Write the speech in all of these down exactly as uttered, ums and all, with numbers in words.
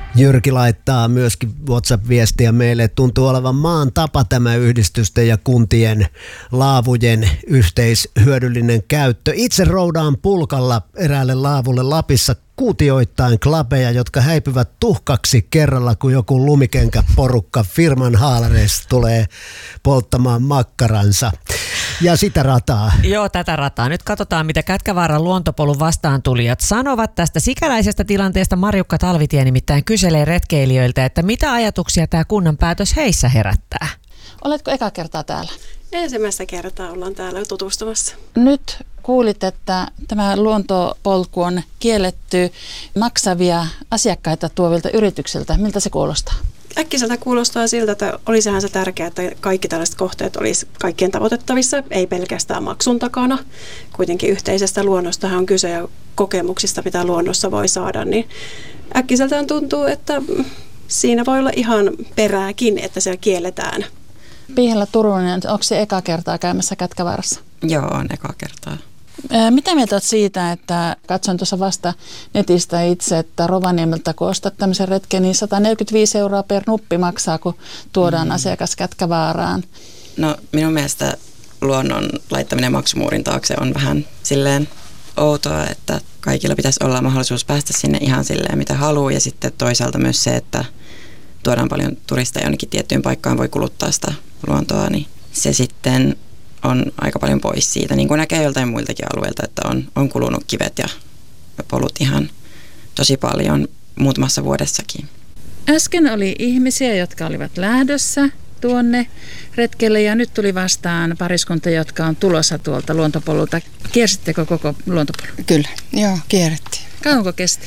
Jyrki laittaa myöskin WhatsApp-viestiä meille. Tuntuu olevan maan tapa tämä yhdistysten ja kuntien laavujen yhteishyödyllinen käyttö. Itse roudaan pulkalla eräälle laavulle Lapissa kuutioittain klabeja, jotka häipyvät tuhkaksi kerralla, kun joku lumikenkäporukka firman haalareista tulee polttamaan makkaransa. Ja sitä rataa. Joo, tätä rataa. Nyt katsotaan, mitä Kätkävaaran luontopolun vastaantulijat sanovat tästä sikäläisestä tilanteesta. Marjukka Talvitie nimittäin kyselee retkeilijöiltä, että mitä ajatuksia tämä kunnan päätös heissä herättää. Oletko eka kertaa täällä? Ensimmäistä kertaa ollaan täällä tutustumassa. Nyt kuulit, että tämä luontopolku on kielletty maksavia asiakkaita tuovilta yrityksiltä. Miltä se kuulostaa? Äkkiseltä kuulostaa siltä, että olisihan se tärkeää, että kaikki tällaiset kohteet olisi kaikkien tavoitettavissa, ei pelkästään maksun takana. Kuitenkin yhteisestä luonnostahan on kyse ja kokemuksista, mitä luonnossa voi saada, niin äkkiseltään tuntuu, että siinä voi olla ihan perääkin, että se kielletään. Pihalla Turunen, onko se eka kertaa käymässä Kätkävaarassa? Joo, on eka kertaa. Mitä mieltä olet siitä, että katsoin tuossa vasta netistä itse, että Rovaniemeltä kun ostat tämmöisen retken, niin sata neljäkymmentäviisi euroa per nuppi maksaa, kun tuodaan mm. asiakas Kätkävaaraan? No minun mielestä luonnon laittaminen maksumuurin taakse on vähän silleen outoa, että kaikilla pitäisi olla mahdollisuus päästä sinne ihan silleen mitä haluaa ja sitten toisaalta myös se, että tuodaan paljon turisteja jonnekin tiettyyn paikkaan voi kuluttaa sitä luontoa, niin se sitten on aika paljon pois siitä, niin kuin näkee joltain muiltakin alueilta, että on, on kulunut kivet ja polut ihan tosi paljon muutamassa vuodessakin. Äsken oli ihmisiä, jotka olivat lähdössä tuonne retkelle ja nyt tuli vastaan pariskunta, jotka on tulossa tuolta luontopolulta. Kiersittekö koko luontopolun? Kyllä, joo, kierrettiin. Kauanko kesti?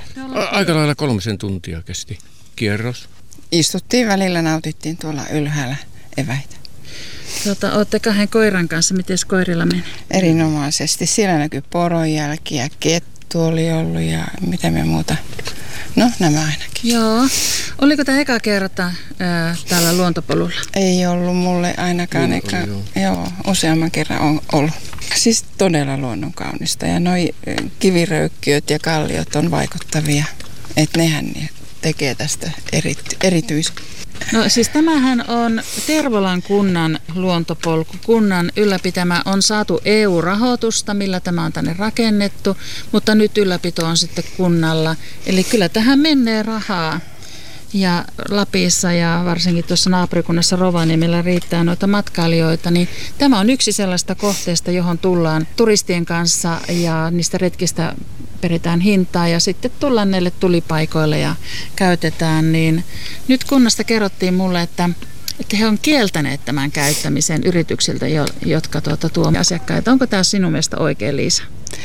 Aika lailla kolmisen tuntia kesti kierros. Istuttiin välillä, nautittiin tuolla ylhäällä eväitä. Tuota, olette kahden koiran kanssa. Miten koirilla meni? Erinomaisesti. Siellä näkyy poronjälkiä, kettu oli ollut ja mitä me muuta. No, nämä ainakin. Joo. Oliko tämä eka kerta ää, täällä luontopolulla? Ei ollut mulle ainakaan. Eka, joo. joo, useamman kerran on ollut. Siis todella luonnonkaunista ja noi kiviröykkiöt ja kalliot on vaikuttavia. Että nehän tekee tästä erity, erityis. No siis tämähän on Tervolan kunnan luontopolku. Kunnan ylläpitämä on saatu E U-rahoitusta, millä tämä on tänne rakennettu, mutta nyt ylläpito on sitten kunnalla. Eli kyllä tähän menee rahaa. Ja Lapissa ja varsinkin tuossa naapurikunnassa Rovaniemellä riittää noita matkailijoita, niin tämä on yksi sellaista kohteesta, johon tullaan turistien kanssa ja niistä retkistä peritään hintaa ja sitten tullaan näille tulipaikoille ja käytetään. Niin nyt kunnasta kerrottiin mulle, että, että he on kieltäneet tämän käyttämisen yrityksiltä, jotka tuota, tuo asiakkaita. Onko tämä sinun mielestä oikein, Liisa?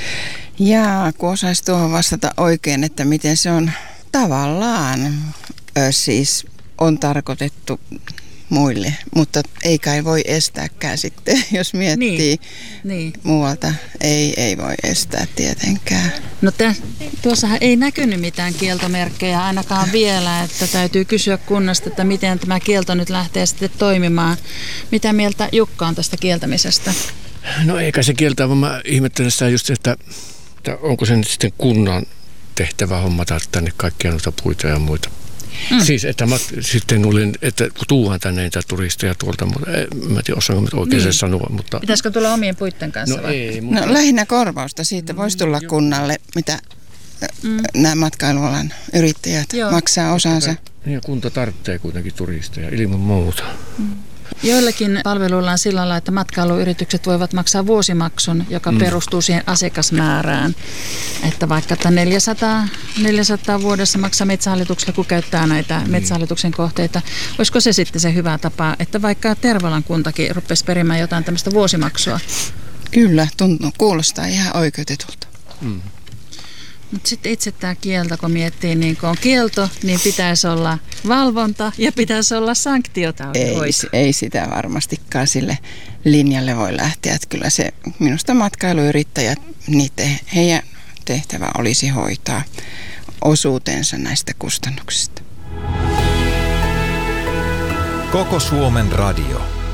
Jaa, kun osaisi tuohon vastata oikein, että miten se on tavallaan ö, siis on tarkoitettu muille, mutta ei kai voi estääkään sitten, jos miettii niin, niin. muualta. Ei, ei voi estää tietenkään. No tä, tuossahan ei näkynyt mitään kieltomerkkejä ainakaan vielä, että täytyy kysyä kunnasta, että miten tämä kielto nyt lähtee sitten toimimaan. Mitä mieltä Jukka on tästä kieltämisestä? No eikä se kieltää, vaan mä ihmettelen sitä just, että, että onko se nyt sitten kunnan tehtävä hommata tänne kaikkia noita puita ja muita. Mm. Siis, että mä sitten luulin, että tuuhan tänne niitä turisteja tuolta, mutta en, mä en tiedä, osaanko oikein niin. sen sanoa. Mutta pitäisikö tulla omien puitten kanssa? No vai? ei. Mutta no lähinnä korvausta siitä voisi tulla kunnalle, mitä mm. nämä matkailualan yrittäjät Joo. maksaa osansa. Ja kunta tarvitsee kuitenkin turisteja ilman muuta. Mm. Joillakin palveluilla on sillä lailla, että matkailuyritykset voivat maksaa vuosimaksun, joka mm. perustuu siihen asiakasmäärään. Että vaikka että neljäsataa, neljäsataa vuodessa maksaa Metsähallitukselle, kun käyttää näitä mm. Metsähallituksen kohteita. Olisiko se sitten se hyvä tapa, että vaikka Tervolan kuntakin rupesi perimään jotain tämmöistä vuosimaksua? Kyllä, tuntuu, kuulostaa ihan oikeutetulta. Mm. Mutta sitten itse tämä kielto, kun miettii, niin kun on kielto, niin pitäisi olla valvonta ja pitäisi olla sanktiota. Ei, ei sitä varmastikaan sille linjalle voi lähteä. Että kyllä se minusta matkailuyrittäjät, niiden, heidän tehtävä olisi hoitaa osuutensa näistä kustannuksista. Koko Suomen radio.